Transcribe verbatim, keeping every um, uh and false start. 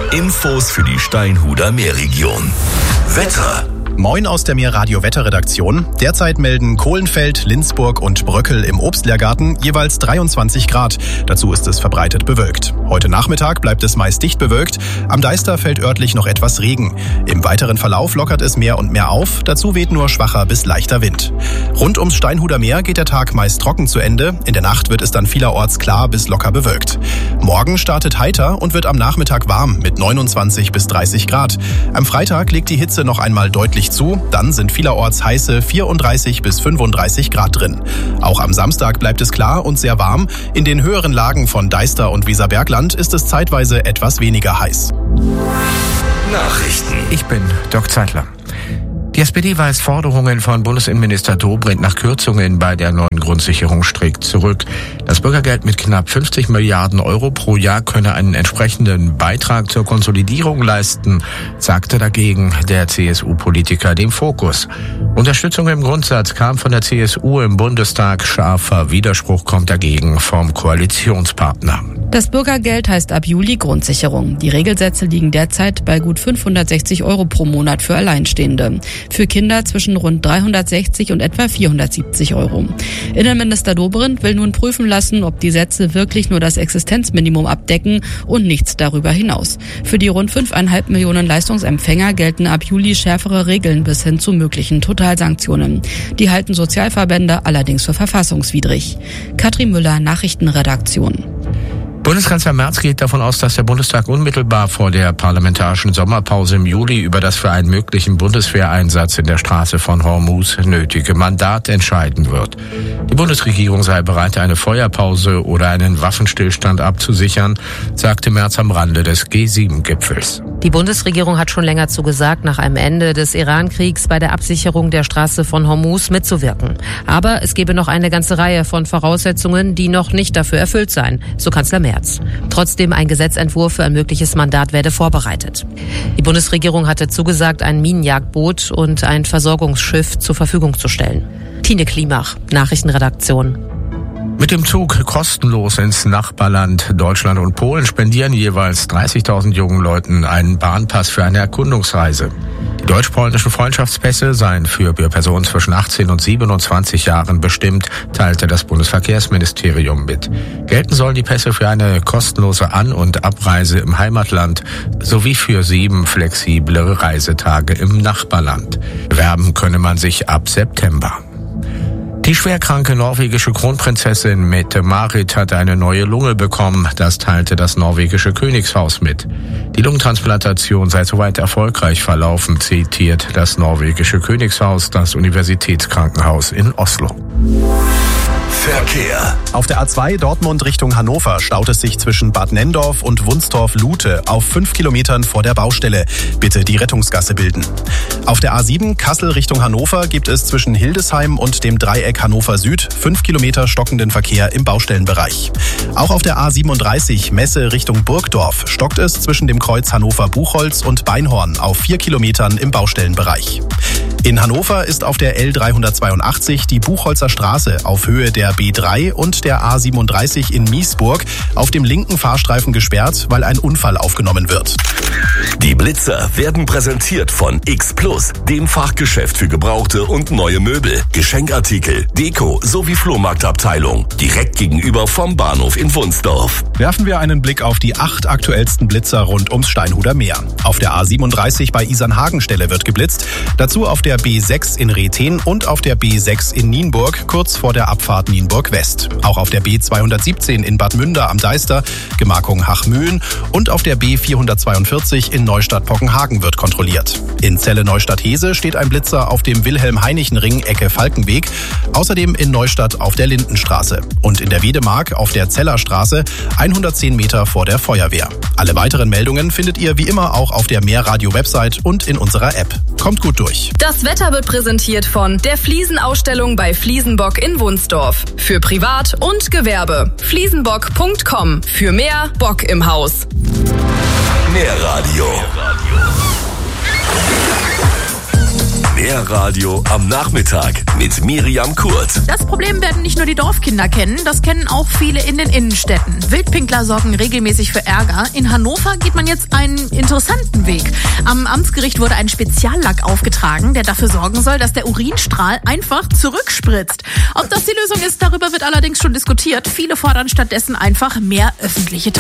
Infos für die Steinhuder Meerregion. Wetter. Moin aus der Meerradio-Wetterredaktion. Derzeit melden Kohlenfeld, Linzburg und Bröckel im Obstlehrgarten jeweils dreiundzwanzig Grad. Dazu ist es verbreitet bewölkt. Heute Nachmittag bleibt es meist dicht bewölkt. Am Deister fällt örtlich noch etwas Regen. Im weiteren Verlauf lockert es mehr und mehr auf. Dazu weht nur schwacher bis leichter Wind. Rund ums Steinhuder Meer geht der Tag meist trocken zu Ende. In der Nacht wird es dann vielerorts klar bis locker bewölkt. Morgen startet heiter und wird am Nachmittag warm mit neunundzwanzig bis dreißig Grad. Am Freitag legt die Hitze noch einmal deutlich zu, dann sind vielerorts heiße vierunddreißig bis fünfunddreißig Grad drin. Auch am Samstag bleibt es klar und sehr warm. In den höheren Lagen von Deister und Weserbergland ist es zeitweise etwas weniger heiß. Nachrichten. Ich bin Dirk Zeitler. Die S P D weist Forderungen von Bundesinnenminister Dobrindt nach Kürzungen bei der neuen Grundsicherung strikt zurück. Das Bürgergeld mit knapp fünfzig Milliarden Euro pro Jahr könne einen entsprechenden Beitrag zur Konsolidierung leisten, sagte dagegen der C S U-Politiker dem Fokus. Unterstützung im Grundsatz kam von der C S U im Bundestag, scharfer Widerspruch kommt dagegen vom Koalitionspartner. Das Bürgergeld heißt ab Juli Grundsicherung. Die Regelsätze liegen derzeit bei gut fünfhundertsechzig Euro pro Monat für Alleinstehende. Für Kinder zwischen rund dreihundertsechzig und etwa vierhundertsiebzig Euro. Innenminister Dobrindt will nun prüfen lassen, ob die Sätze wirklich nur das Existenzminimum abdecken und nichts darüber hinaus. Für die rund fünfeinhalb Millionen Leistungsempfänger gelten ab Juli schärfere Regeln bis hin zu möglichen Totalsanktionen. Die halten Sozialverbände allerdings für verfassungswidrig. Katrin Müller, Nachrichtenredaktion. Bundeskanzler Merz geht davon aus, dass der Bundestag unmittelbar vor der parlamentarischen Sommerpause im Juli über das für einen möglichen Bundeswehreinsatz in der Straße von Hormuz nötige Mandat entscheiden wird. Die Bundesregierung sei bereit, eine Feuerpause oder einen Waffenstillstand abzusichern, sagte Merz am Rande des G sieben Gipfels. Die Bundesregierung hat schon länger zugesagt, nach einem Ende des Iran-Kriegs bei der Absicherung der Straße von Hormuz mitzuwirken. Aber es gebe noch eine ganze Reihe von Voraussetzungen, die noch nicht dafür erfüllt seien, so Kanzler Merz. Trotzdem ein Gesetzentwurf für ein mögliches Mandat werde vorbereitet. Die Bundesregierung hatte zugesagt, ein Minenjagdboot und ein Versorgungsschiff zur Verfügung zu stellen. Tine Klimach, Nachrichtenredaktion. Mit dem Zug kostenlos ins Nachbarland Deutschland und Polen spendieren jeweils dreißigtausend jungen Leuten einen Bahnpass für eine Erkundungsreise. Die deutsch-polnischen Freundschaftspässe seien für Personen zwischen achtzehn und siebenundzwanzig Jahren bestimmt, teilte das Bundesverkehrsministerium mit. Gelten sollen die Pässe für eine kostenlose An- und Abreise im Heimatland sowie für sieben flexiblere Reisetage im Nachbarland. Bewerben könne man sich ab September. Die schwerkranke norwegische Kronprinzessin Mette-Marit hat eine neue Lunge bekommen, das teilte das norwegische Königshaus mit. Die Lungentransplantation sei soweit erfolgreich verlaufen, zitiert das norwegische Königshaus das Universitätskrankenhaus in Oslo. Verkehr. Auf der A zwei Dortmund Richtung Hannover staut es sich zwischen Bad Nenndorf und Wunstorf-Lute auf fünf Kilometern vor der Baustelle. Bitte die Rettungsgasse bilden. Auf der A sieben Kassel Richtung Hannover gibt es zwischen Hildesheim und dem Dreieck Hannover Süd fünf Kilometer stockenden Verkehr im Baustellenbereich. Auch auf der A siebenunddreißig Messe Richtung Burgdorf stockt es zwischen dem Kreuz Hannover-Buchholz und Beinhorn auf vier Kilometern im Baustellenbereich. In Hannover ist auf der L dreihundertzweiundachtzig die Buchholzer Straße auf Höhe der B drei und der A siebenunddreißig in Miesburg auf dem linken Fahrstreifen gesperrt, weil ein Unfall aufgenommen wird. Die Blitzer werden präsentiert von X Plus, dem Fachgeschäft für gebrauchte und neue Möbel, Geschenkartikel, Deko sowie Flohmarktabteilung. Direkt gegenüber vom Bahnhof in Wunsdorf. Werfen wir einen Blick auf die acht aktuellsten Blitzer rund ums Steinhuder Meer. Auf der A siebenunddreißig bei Isernhagenstelle wird geblitzt, dazu auf der B sechs in Retheen und auf der B sechs in Nienburg, kurz vor der Abfahrt Nienburg West. Auch auf der B zweihundertsiebzehn in Bad Münder am Deister, Gemarkung Hachmühlen und auf der B vierhundertzweiundvierzig in Neustadt-Pockenhagen wird kontrolliert. In Celle-Neustadt-Hese steht ein Blitzer auf dem Wilhelm-Heinichen-Ring Ecke Falkenweg, außerdem in Neustadt auf der Lindenstraße und in der Wedemark auf der Zellerstraße hundertzehn Meter vor der Feuerwehr. Alle weiteren Meldungen findet ihr wie immer auch auf der Meerradio-Website und in unserer App. Kommt gut durch. Das Wetter wird präsentiert von der Fliesenausstellung bei Fliesenbock in Wunsdorf. Für Privat und Gewerbe. fliesenbock punkt com. Für mehr Bock im Haus. Meerradio. Mehr Radio am Nachmittag mit Miriam Kurt. Das Problem werden nicht nur die Dorfkinder kennen, das kennen auch viele in den Innenstädten. Wildpinkler sorgen regelmäßig für Ärger. In Hannover geht man jetzt einen interessanten Weg. Am Amtsgericht wurde ein Speziallack aufgetragen, der dafür sorgen soll, dass der Urinstrahl einfach zurückspritzt. Ob das die Lösung ist, darüber wird allerdings schon diskutiert. Viele fordern stattdessen einfach mehr öffentliche